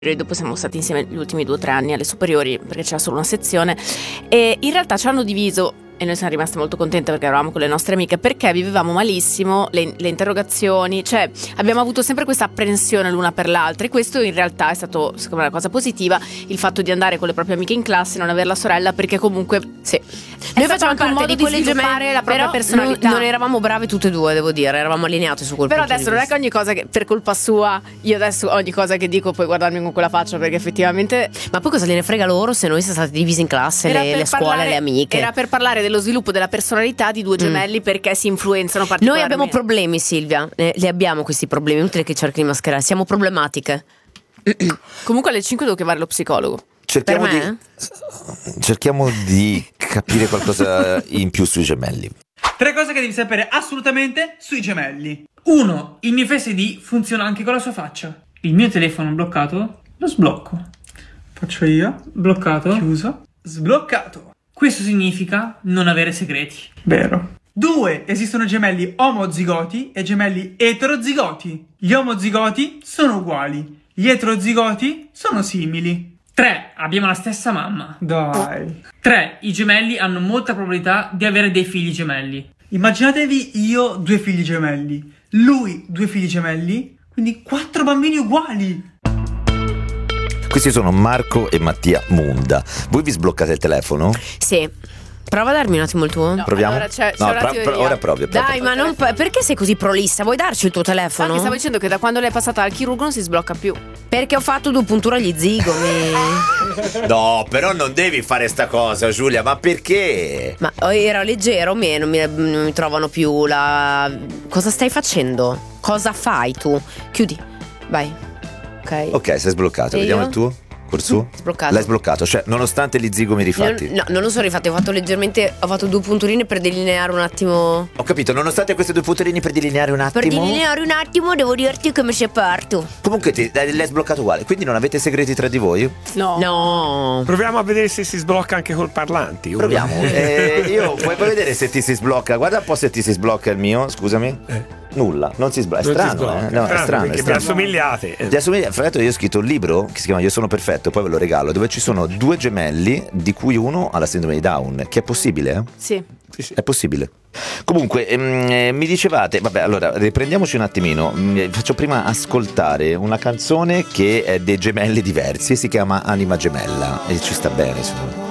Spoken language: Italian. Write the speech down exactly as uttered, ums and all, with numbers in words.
Dopo siamo stati insieme gli ultimi due o tre anni alle superiori, perché c'era solo una sezione, e in realtà ci hanno diviso, e noi siamo rimaste molto contente perché eravamo con le nostre amiche, perché vivevamo malissimo le, le interrogazioni, cioè abbiamo avuto sempre questa apprensione l'una per l'altra, e questo in realtà è stato, secondo me, una cosa positiva, il fatto di andare con le proprie amiche in classe e non avere la sorella, perché comunque sì, noi facciamo parte un modo di quelle gemelle, la propria però personalità. Non, non eravamo brave tutte e due, devo dire, eravamo allineate su quel però punto. Però adesso non è che ogni cosa che per colpa sua, io adesso ogni cosa che dico puoi guardarmi con quella faccia, perché effettivamente. Ma poi cosa gliene frega loro se noi siamo stati divisi in classe, le, le scuole, parlare, le amiche? Era per parlare dello sviluppo della personalità di due gemelli, mm. perché si influenzano particolarmente. Noi abbiamo problemi, Silvia, eh, li abbiamo questi problemi, inutile che cerchi di mascherare, siamo problematiche. Comunque alle cinque devo chiamare lo psicologo. Cerchiamo di, cerchiamo di capire qualcosa in più sui gemelli. Tre cose che devi sapere assolutamente sui gemelli. Uno, il mio Face I D funziona anche con la sua faccia. Il mio telefono bloccato, lo sblocco. Faccio io, bloccato, chiuso, sbloccato. Questo significa non avere segreti. Vero. Due, esistono gemelli omozigoti e gemelli eterozigoti. Gli omozigoti sono uguali, gli eterozigoti sono simili. Tre, abbiamo la stessa mamma. Dai. Tre, i gemelli hanno molta probabilità di avere dei figli gemelli. Immaginatevi io due figli gemelli, lui due figli gemelli, quindi quattro bambini uguali. Questi sono Marco e Mattia Munda. Voi vi sbloccate il telefono? Sì. Prova a darmi un attimo il tuo. No, Proviamo? Allora c'è, c'è no, una pra- teoria. ora proprio. Dai, ma non perché sei così prolissa? Vuoi darci il tuo telefono? Infatti stavo dicendo che da quando lei è passata al chirurgo non si sblocca più. Perché ho fatto due punture agli zigomi. No, però non devi fare sta cosa, Giulia, ma perché? Ma era leggero o meno? Mi, non mi trovano più la... Cosa stai facendo? Cosa fai tu? Chiudi, vai. Ok. Ok, sei sbloccato, E vediamo io? il tuo. Corso? Sbloccato. L'hai sbloccato, cioè nonostante gli zigomi rifatti. No, no, non lo so rifatti, ho fatto leggermente, ho fatto due punturine per delineare un attimo. Ho capito, nonostante queste due punturini per delineare un attimo. Per delineare un attimo devo dirti che mi separato. Comunque ti, l'hai sbloccato uguale, quindi non avete segreti tra di voi? No. No. Proviamo a vedere se si sblocca anche col parlanti. Proviamo. eh, io puoi puoi vedere se ti si sblocca. Guarda un po' se ti si sblocca il mio, scusami. Eh. Nulla, non si sblocca. È Non si strano, sblocca. eh? No, Strano, è strano. perché è strano. vi assomigliate. Ti assomiglia- Fra l'altro io ho scritto un libro che si chiama Io sono perfetto, poi ve lo regalo, dove ci sono due gemelli di cui uno ha la sindrome di Down, che è possibile, eh? Sì. Sì, sì. È possibile. Comunque, ehm, eh, mi dicevate, vabbè, allora riprendiamoci un attimino. Mi faccio prima ascoltare una canzone che è dei gemelli diversi, si chiama Anima Gemella e ci sta bene, secondo me.